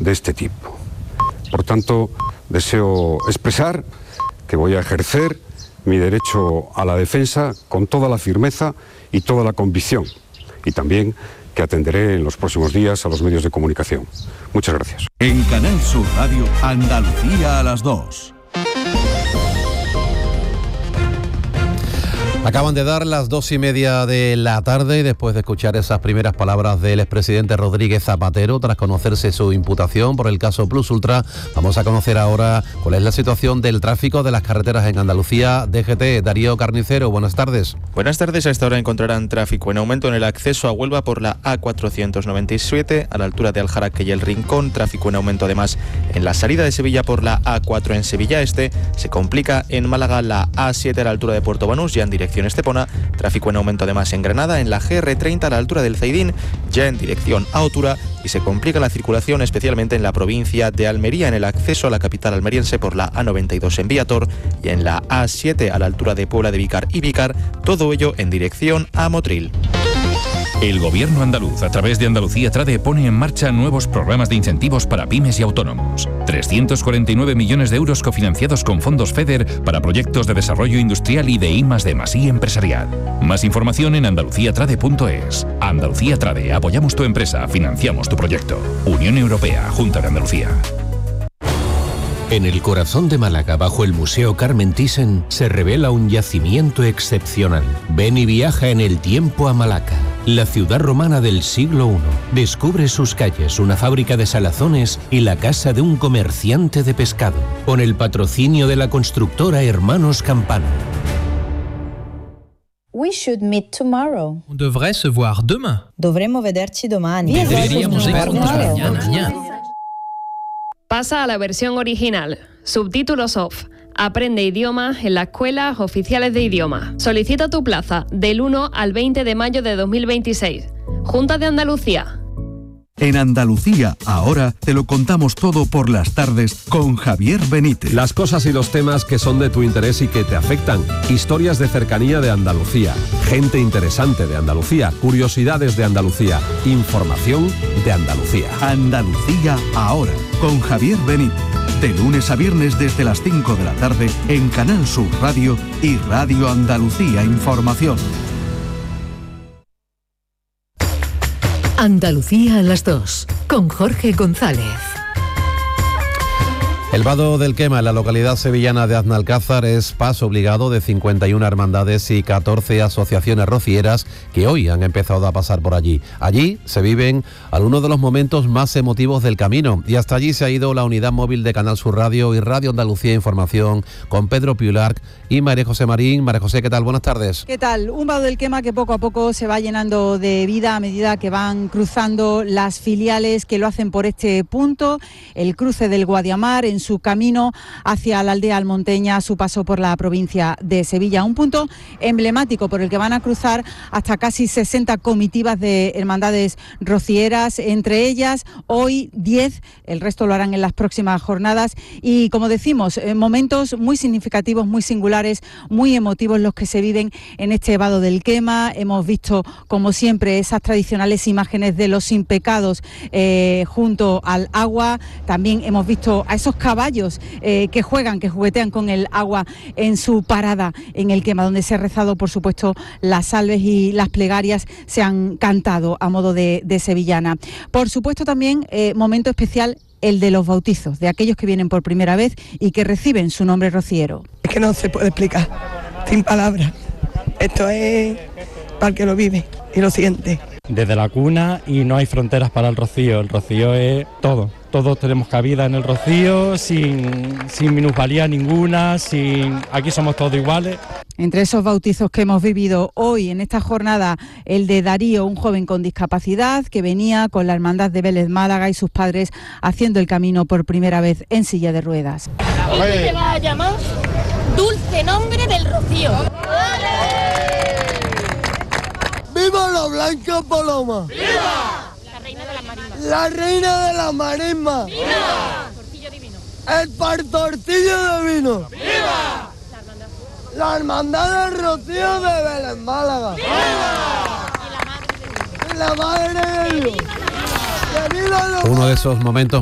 de este tipo. Por tanto, deseo expresar que voy a ejercer mi derecho a la defensa con toda la firmeza y toda la convicción, y también que atenderé en los próximos días a los medios de comunicación. Muchas gracias. En Canal Sur Radio, Andalucía a las 2. Acaban de dar las 2:30 de la tarde y después de escuchar esas primeras palabras del expresidente Rodríguez Zapatero tras conocerse su imputación por el caso Plus Ultra, vamos a conocer ahora cuál es la situación del tráfico de las carreteras en Andalucía. DGT, Darío Carnicero, buenas tardes. Buenas tardes, a esta hora encontrarán tráfico en aumento en el acceso a Huelva por la A497 a la altura de Aljaraque y El Rincón, tráfico en aumento además en la salida de Sevilla por la A4 en Sevilla Este, se complica en Málaga la A7 a la altura de Puerto Banús ya en dirección Estepona, tráfico en aumento además en Granada, en la GR30 a la altura del Zaidín, ya en dirección a Otura, y se complica la circulación especialmente en la provincia de Almería, en el acceso a la capital almeriense por la A92 en Viator y en la A7 a la altura de Puebla de Vícar y Vícar, todo ello en dirección a Motril. El Gobierno andaluz, a través de Andalucía Trade, pone en marcha nuevos programas de incentivos para pymes y autónomos. 349 millones de euros cofinanciados con fondos FEDER para proyectos de desarrollo industrial y de I+D+I empresarial. Más información en andaluciatrade.es. Andalucía Trade, apoyamos tu empresa, financiamos tu proyecto. Unión Europea, Junta de Andalucía. En el corazón de Málaga, bajo el Museo Carmen Thyssen, se revela un yacimiento excepcional. Ven y viaja en el tiempo a Malaca, la ciudad romana del siglo I. Descubre sus calles, una fábrica de salazones y la casa de un comerciante de pescado, con el patrocinio de la constructora Hermanos Campano. We should meet tomorrow. On devrait se voir demain. Dovremmo vederci domani. Deberíamos vernos mañana. Pasa a la versión original. Subtítulos off. Aprende idiomas en las escuelas oficiales de idioma. Solicita tu plaza del 1 al 20 de mayo de 2026. Junta de Andalucía. En Andalucía, ahora te lo contamos todo por las tardes con Javier Benítez. Las cosas y los temas que son de tu interés y que te afectan. Historias de cercanía de Andalucía. Gente interesante de Andalucía. Curiosidades de Andalucía. Información de Andalucía. Andalucía ahora, con Javier Benítez. De lunes a viernes desde las 5 de la tarde en Canal Sur Radio y Radio Andalucía Información. Andalucía a las 2, con Jorge González. El vado del Quema, en la localidad sevillana de Aznalcázar, es paso obligado de 51 hermandades y 14 asociaciones rocieras que hoy han empezado a pasar por allí. Allí se viven algunos de los momentos más emotivos del camino, y hasta allí se ha ido la unidad móvil de Canal Sur Radio y Radio Andalucía Información con Pedro Piularc y María José Marín. María José, ¿qué tal? Buenas tardes. ¿Qué tal? Un vado del Quema que poco a poco se va llenando de vida a medida que van cruzando las filiales que lo hacen por este punto, el cruce del Guadiamar en su camino hacia la aldea almonteña, su paso por la provincia de Sevilla. Un punto emblemático por el que van a cruzar hasta casi 60 comitivas de hermandades rocieras, entre ellas hoy 10, el resto lo harán en las próximas jornadas, y como decimos, momentos muy significativos, muy singulares, muy emotivos los que se viven en este vado del Quema. Hemos visto, como siempre, esas tradicionales imágenes de los sin pecados junto al agua. También hemos visto a esos caballos que juguetean con el agua en su parada en el Quema, donde se ha rezado, por supuesto, las salves y las plegarias se han cantado a modo de sevillana. Por supuesto, también momento especial el de los bautizos, de aquellos que vienen por primera vez y que reciben su nombre rociero. Es que no se puede explicar, sin palabras. Esto es para el que lo vive y lo siente. Desde la cuna, y no hay fronteras para el rocío es todo. Todos tenemos cabida en el rocío, sin minusvalía ninguna, aquí somos todos iguales. Entre esos bautizos que hemos vivido hoy en esta jornada, el de Darío, un joven con discapacidad que venía con la Hermandad de Vélez Málaga y sus padres haciendo el camino por primera vez en silla de ruedas. Este se va a llamar Dulce Nombre del Rocío. ¡Viva la Blanca Paloma! ¡Viva! La reina de la marisma. ¡La reina de la marisma! ¡Viva! El pastorcillo divino. ¡El pastorcillo divino! ¡Viva! La hermandad del Rocío de Vélez Málaga. ¡Viva! Y la madre de Dios. Uno de esos momentos